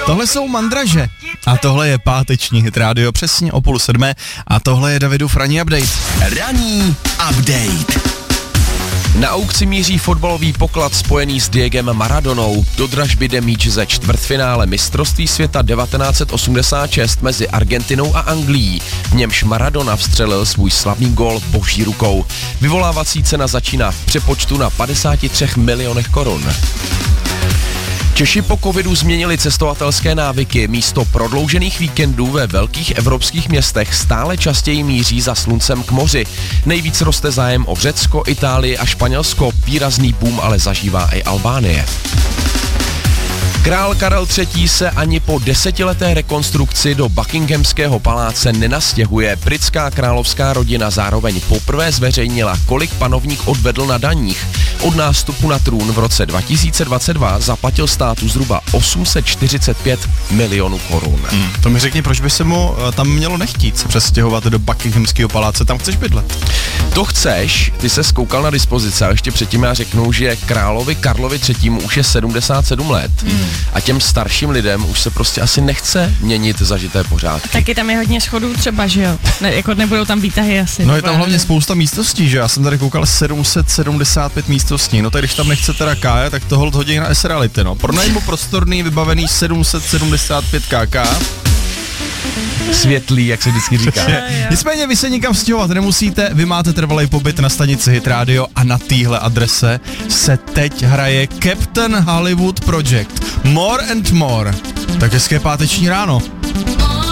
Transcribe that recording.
Tohle jsou Mandraže a tohle je páteční hit rádio přesně o 6:30 a tohle je Davidův ranní update. Ranní update. Na aukci míří fotbalový poklad spojený s Diegem Maradonou. Do dražby jde míč ze čtvrtfinále mistrovství světa 1986 mezi Argentinou a Anglií. V němž Maradona vstřelil svůj slavný gól boží rukou. Vyvolávací cena začíná v přepočtu na 53 milionech korun. Češi po covidu změnili cestovatelské návyky. Místo prodloužených víkendů ve velkých evropských městech stále častěji míří za sluncem k moři. Nejvíc roste zájem o Řecko, Itálii a Španělsko. Výrazný boom ale zažívá i Albánie. Král Karel III. Se ani po 10leté rekonstrukci do Buckinghamského paláce nenastěhuje. Britská královská rodina zároveň poprvé zveřejnila, kolik panovník odvedl na daních. Od nástupu na trůn v roce 2022 zaplatil státu zhruba 845 milionů korun. To mi řekni, proč by se mu tam mělo nechtít se přestěhovat do Buckinghamského paláce, tam chceš bydlet? To chceš, ty se skoukal na dispozice a ještě předtím já řeknu, že královi Karlovi III. Už je 77 let. A těm starším lidem už se prostě asi nechce měnit zažité pořádky. Taky tam je hodně schodů třeba, že jo? Jako nebudou tam výtahy asi. No je tam hlavně spousta místností, že? Já jsem tady koukal 775 místností, no tak když tam nechce teda kája, tak to hold hodí na S-Reality, no. Pronajmu prostorný, vybavený 775 kk. Světlý, jak se vždycky říká. Nicméně vy se nikam stěhovat nemusíte, vy máte trvalý pobyt na stanici Hit Radio a na téhle adrese se teď hraje Captain Hollywood Project. More and more. Tak hezké páteční ráno.